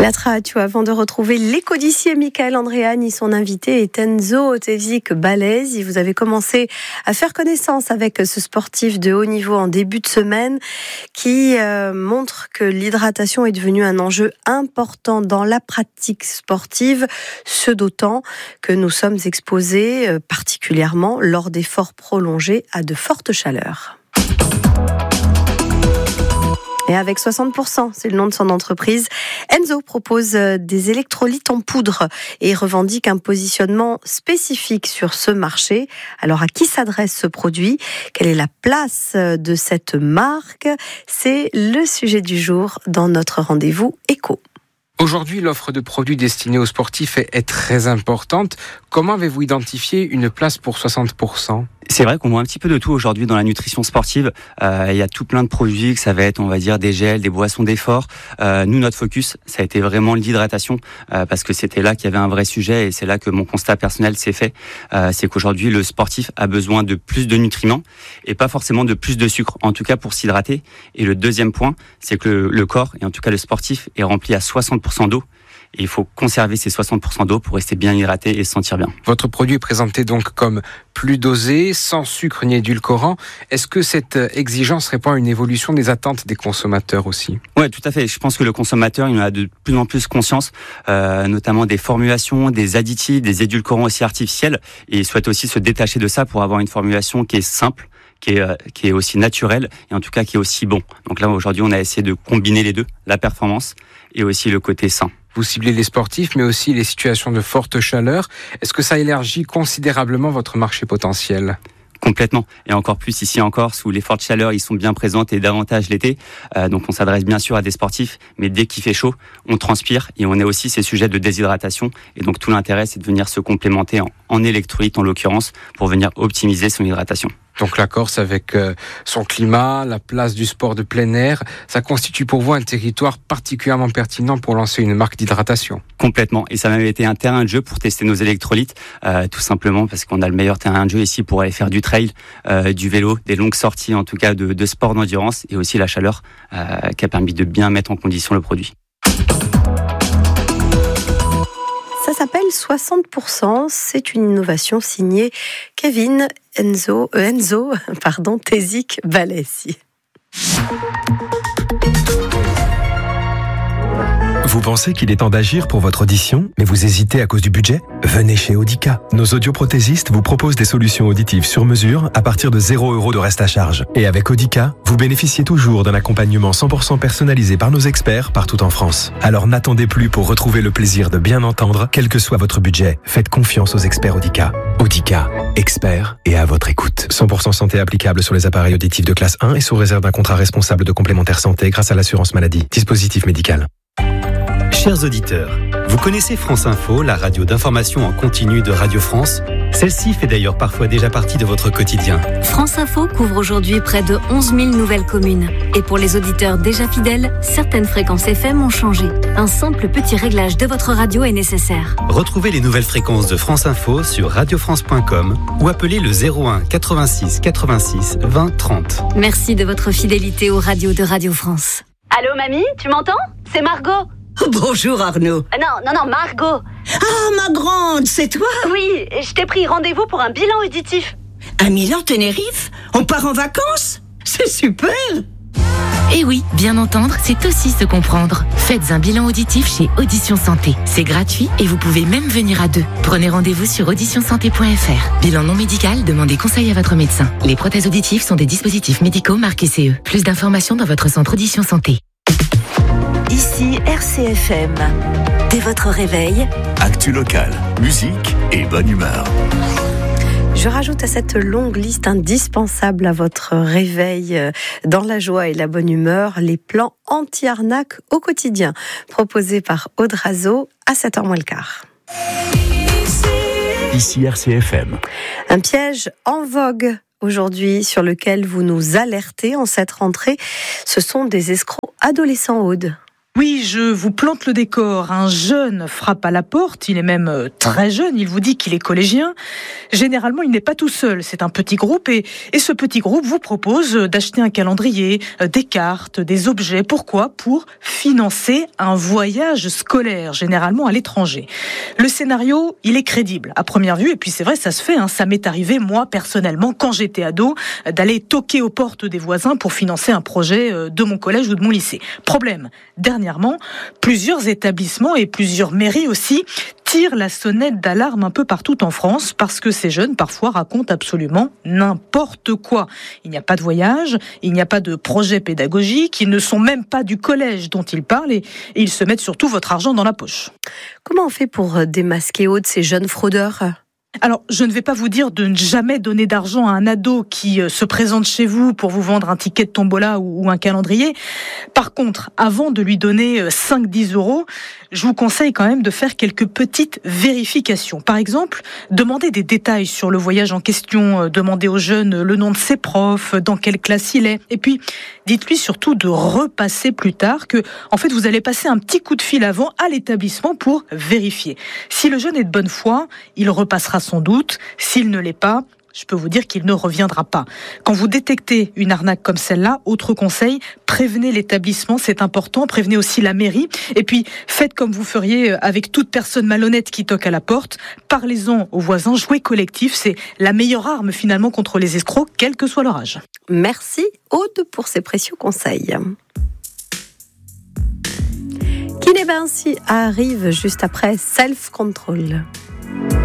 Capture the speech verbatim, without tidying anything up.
La radio, avant de retrouver l'écodicier Michael Andréani, son invité est Enzo Tezik Balesi. Vous avez commencé à faire connaissance avec ce sportif de haut niveau en début de semaine qui euh, montre que l'hydratation est devenue un enjeu important dans la pratique sportive, ce d'autant que nous sommes exposés euh, particulièrement lors d'efforts prolongés à de fortes chaleurs. Et avec soixante pour cent, c'est le nom de son entreprise, Enzo propose des électrolytes en poudre et revendique un positionnement spécifique sur ce marché. Alors à qui s'adresse ce produit ? Quelle est la place de cette marque ? C'est le sujet du jour dans notre rendez-vous éco. Aujourd'hui, l'offre de produits destinés aux sportifs est, est très importante. Comment avez-vous identifié une place pour soixante pour cent ? C'est vrai qu'on voit un petit peu de tout aujourd'hui dans la nutrition sportive. Euh, il y a tout plein de produits, que ça va être, on va dire, des gels, des boissons d'effort. Euh, nous, notre focus, ça a été vraiment l'hydratation, euh, parce que c'était là qu'il y avait un vrai sujet et c'est là que mon constat personnel s'est fait. Euh, c'est qu'aujourd'hui, le sportif a besoin de plus de nutriments et pas forcément de plus de sucre, en tout cas pour s'hydrater. Et le deuxième point, c'est que le, le corps, et en tout cas le sportif, est rempli à soixante pour cent d'eau. Et il faut conserver ces soixante pour cent d'eau pour rester bien hydraté et se sentir bien. Votre produit est présenté donc comme plus dosé, sans sucre ni édulcorant. Est-ce que cette exigence répond à une évolution des attentes des consommateurs aussi ? Ouais, tout à fait. Je pense que le consommateur, il en a de plus en plus conscience, euh, notamment des formulations, des additifs, des édulcorants aussi artificiels. Et il souhaite aussi se détacher de ça pour avoir une formulation qui est simple, qui est, euh, qui est aussi naturelle et en tout cas qui est aussi bon. Donc là, aujourd'hui, on a essayé de combiner les deux, la performance et aussi le côté sain. Vous ciblez les sportifs, mais aussi les situations de forte chaleur. Est-ce que ça élargit considérablement votre marché potentiel ? Complètement. Et encore plus ici encore, sous les fortes chaleurs, ils sont bien présentes et davantage l'été. Euh, donc on s'adresse bien sûr à des sportifs, mais dès qu'il fait chaud, on transpire et on a aussi ces sujets de déshydratation. Et donc tout l'intérêt, c'est de venir se complémenter en, en électrolytes en l'occurrence, pour venir optimiser son hydratation. Donc la Corse, avec euh, son climat, la place du sport de plein air, ça constitue pour vous un territoire particulièrement pertinent pour lancer une marque d'hydratation. Complètement. Et ça m'a même été un terrain de jeu pour tester nos électrolytes, euh, tout simplement parce qu'on a le meilleur terrain de jeu ici pour aller faire du trail, euh, du vélo, des longues sorties en tout cas de, de sport d'endurance et aussi la chaleur euh, qui a permis de bien mettre en condition le produit. Ça s'appelle soixante pour cent, c'est une innovation signée Kevin Enzo, euh, Enzo pardon, Tezik Balesi. Vous pensez qu'il est temps d'agir pour votre audition, mais vous hésitez à cause du budget ? Venez chez Audica. Nos audioprothésistes vous proposent des solutions auditives sur mesure à partir de zéro euro de reste à charge. Et avec Audica, vous bénéficiez toujours d'un accompagnement cent pour cent personnalisé par nos experts partout en France. Alors n'attendez plus pour retrouver le plaisir de bien entendre, quel que soit votre budget. Faites confiance aux experts Audica. Audica, experts et à votre écoute. cent pour cent santé applicable sur les appareils auditifs de classe un et sous réserve d'un contrat responsable de complémentaire santé grâce à l'assurance maladie. Dispositif médical. Chers auditeurs, vous connaissez France Info, la radio d'information en continu de Radio France ? Celle-ci fait d'ailleurs parfois déjà partie de votre quotidien. France Info couvre aujourd'hui près de onze mille nouvelles communes. Et pour les auditeurs déjà fidèles, certaines fréquences F M ont changé. Un simple petit réglage de votre radio est nécessaire. Retrouvez les nouvelles fréquences de France Info sur radio france point com ou appelez le zéro un quatre-vingt-six quatre-vingt-six vingt trente. Merci de votre fidélité aux radios de Radio France. Allô mamie, tu m'entends ? C'est Margot. Bonjour Arnaud. Euh, non, non, non, Margot. Ah, ma grande, c'est toi ? Oui, je t'ai pris rendez-vous pour un bilan auditif. À Milan, Tenerife ? On part en vacances ? C'est super ! Eh oui, bien entendre, c'est aussi se comprendre. Faites un bilan auditif chez Audition Santé. C'est gratuit et vous pouvez même venir à deux. Prenez rendez-vous sur audition santé point f r. Bilan non médical, demandez conseil à votre médecin. Les prothèses auditives sont des dispositifs médicaux marqués C E. Plus d'informations dans votre centre Audition Santé. Ici R C F M. Dès votre réveil, actu local, musique et bonne humeur. Je rajoute à cette longue liste indispensable à votre réveil dans la joie et la bonne humeur, les plans anti-arnaque au quotidien, proposés par Audrazo à sept heures moins le quart. Ici R C F M. Un piège en vogue aujourd'hui sur lequel vous nous alertez en cette rentrée, ce sont des escrocs adolescents, Aude. Oui, je vous plante le décor. Un jeune frappe à la porte, il est même très jeune, il vous dit qu'il est collégien. Généralement, il n'est pas tout seul, c'est un petit groupe et, et ce petit groupe vous propose d'acheter un calendrier, des cartes, des objets. Pourquoi ? Pour financer un voyage scolaire, généralement à l'étranger. Le scénario, il est crédible à première vue et puis c'est vrai, ça se fait. Hein. Ça m'est arrivé, moi, personnellement, quand j'étais ado, d'aller toquer aux portes des voisins pour financer un projet de mon collège ou de mon lycée. Problème, dernièrement, plusieurs établissements et plusieurs mairies aussi tirent la sonnette d'alarme un peu partout en France parce que ces jeunes parfois racontent absolument n'importe quoi. Il n'y a pas de voyage, il n'y a pas de projet pédagogique, ils ne sont même pas du collège dont ils parlent et, et ils se mettent surtout votre argent dans la poche. Comment on fait pour démasquer Aude ces jeunes fraudeurs ? Alors, je ne vais pas vous dire de ne jamais donner d'argent à un ado qui se présente chez vous pour vous vendre un ticket de tombola ou un calendrier. Par contre, avant de lui donner cinq à dix euros, je vous conseille quand même de faire quelques petites vérifications. Par exemple, demandez des détails sur le voyage en question, demandez au jeune le nom de ses profs, dans quelle classe il est. Et puis, dites-lui surtout de repasser plus tard que, en fait, vous allez passer un petit coup de fil avant à l'établissement pour vérifier. Si le jeune est de bonne foi, il repassera sans doute. S'il ne l'est pas, je peux vous dire qu'il ne reviendra pas. Quand vous détectez une arnaque comme celle-là, autre conseil, prévenez l'établissement, c'est important, prévenez aussi la mairie, et puis faites comme vous feriez avec toute personne malhonnête qui toque à la porte, parlez-en aux voisins, jouez collectif, c'est la meilleure arme finalement contre les escrocs, quel que soit leur âge. Merci Aude pour ces précieux conseils. Kiné Bensi arrive juste après Self Control.